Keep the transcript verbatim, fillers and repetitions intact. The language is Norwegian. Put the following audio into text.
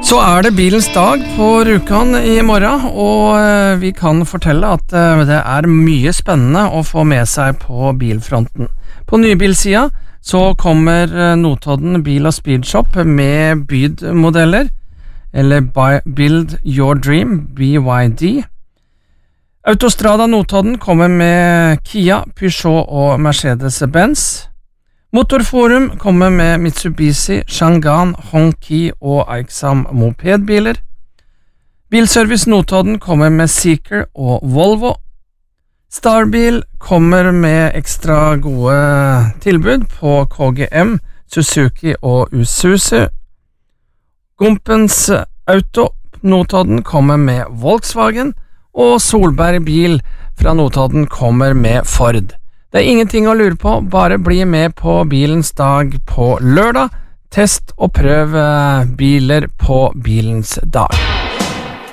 Så er det bilens dag på Rjukan i morgen, og vi kan fortelle at det er mye spennende å få med seg på bilfronten. På nybilsida så kommer Notodden Bil og Speedshop med bydmodeller, eller Build Your Dream, B Y D. Autostrada Notodden kommer med Kia, Peugeot og Mercedes-Benz. Motorforum kommer med Mitsubishi, Changan, Hongqi og Aixam mopedbiler. Bilservice Notodden kommer med Seeker og Volvo. Starbil kommer med ekstra gode tilbud på K G M, Suzuki og Isuzu. Gompens Auto Notodden kommer med Volkswagen, og Solberg Bil fra Notodden kommer med Ford. Det er ingenting å lure på, bare bli med på bilens dag på lørdag. Test og prøv biler på bilens dag.